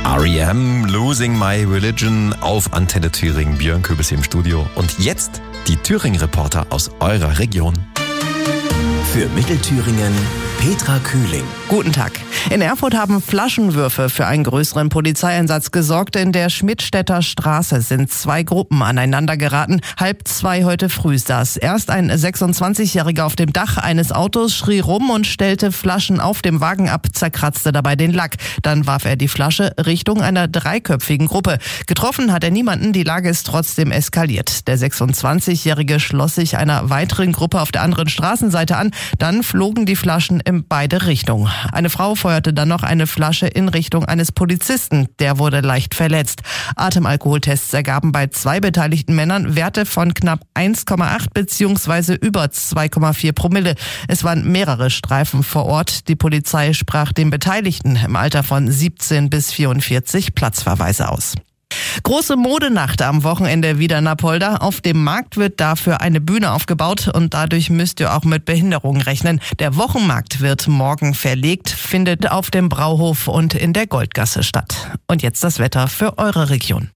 R.E.M. Losing My Religion auf Antenne Thüringen. Björn Köbels hier im Studio. Und jetzt die Thüringen-Reporter aus eurer Region. Für Mittelthüringen Petra Kühling. Guten Tag. In Erfurt haben Flaschenwürfe für einen größeren Polizeieinsatz gesorgt. In der Schmidtstädter Straße sind zwei Gruppen aneinander geraten. 1:30 heute früh saß erst ein 26-Jähriger auf dem Dach eines Autos, schrie rum und stellte Flaschen auf dem Wagen ab, zerkratzte dabei den Lack. Dann warf er die Flasche Richtung einer dreiköpfigen Gruppe. Getroffen hat er niemanden, die Lage ist trotzdem eskaliert. Der 26-Jährige schloss sich einer weiteren Gruppe auf der anderen Straßenseite an. Dann flogen die Flaschen in beide Richtungen. Eine Frau feuerte dann noch eine Flasche in Richtung eines Polizisten. Der wurde leicht verletzt. Atemalkoholtests ergaben bei 2 beteiligten Männern Werte von knapp 1,8 bzw. über 2,4 Promille. Es waren mehrere Streifen vor Ort. Die Polizei sprach den Beteiligten im Alter von 17 bis 44 Platzverweise aus. Große Modenacht am Wochenende wieder in Apolda. Auf dem Markt wird dafür eine Bühne aufgebaut und dadurch müsst ihr auch mit Behinderungen rechnen. Der Wochenmarkt wird morgen verlegt, findet auf dem Brauhof und in der Goldgasse statt. Und jetzt das Wetter für eure Region.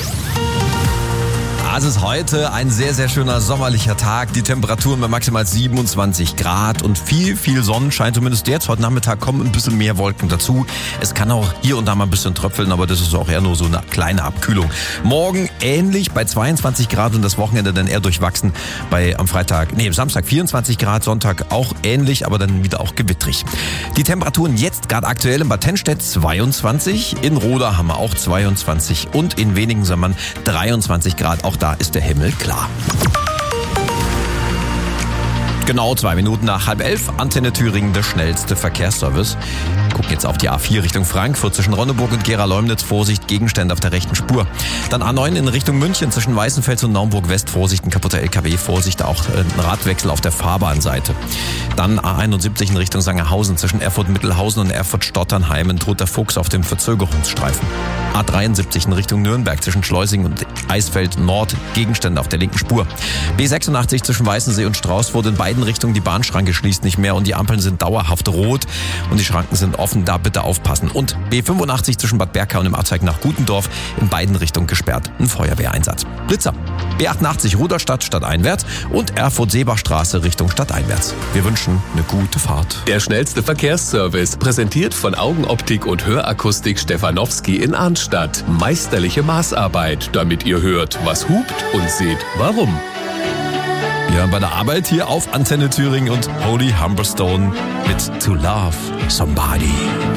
Es ist heute ein sehr, sehr schöner sommerlicher Tag. Die Temperaturen bei maximal 27 Grad und viel Sonnenschein. Zumindest jetzt. Heute Nachmittag kommen ein bisschen mehr Wolken dazu. Es kann auch hier und da mal ein bisschen tröpfeln, aber das ist auch eher nur so eine kleine Abkühlung. Morgen ähnlich bei 22 Grad und das Wochenende dann eher durchwachsen am Samstag 24 Grad, Sonntag auch ähnlich, aber dann wieder auch gewittrig. Die Temperaturen jetzt gerade aktuell in Bad Tennstedt 22, in Roda haben wir auch 22 und in wenigen Sommern 23 Grad. Auch da ist der Himmel klar. Genau 2 Minuten nach 10:30, Antenne Thüringen, der schnellste Verkehrsservice. Gucken jetzt auf die A4 Richtung Frankfurt zwischen Ronneburg und Gera-Leumnitz. Vorsicht, Gegenstände auf der rechten Spur. Dann A9 in Richtung München zwischen Weißenfels und Naumburg-West. Vorsicht, ein kaputter LKW. Vorsicht, auch ein Radwechsel auf der Fahrbahnseite. Dann A71 in Richtung Sangerhausen zwischen Erfurt-Mittelhausen und Erfurt-Stotternheim. Ein toter Fuchs auf dem Verzögerungsstreifen. A73 in Richtung Nürnberg zwischen Schleusing und Eisfeld Nord. Gegenstände auf der linken Spur. B86 zwischen Weißensee und Straußfurt in beiden Richtungen. Die Bahnschranke schließt nicht mehr und die Ampeln sind dauerhaft rot und die Schranken sind offen. Da bitte aufpassen. Und B85 zwischen Bad Berka und dem Abzweig nach Gutendorf in beiden Richtungen gesperrt. Ein Feuerwehreinsatz. Blitzer. B88 Ruderstadt stadteinwärts und Erfurt-Seebachstraße Richtung stadteinwärts. Wir wünschen eine gute Fahrt. Der schnellste Verkehrsservice, präsentiert von Augenoptik und Hörakustik Stefanowski in Arnstadt. Meisterliche Maßarbeit, damit ihr hört, was hupt und seht, warum. Ja, bei der Arbeit hier auf Antenne Thüringen und Holy Humberstone mit To Love Somebody.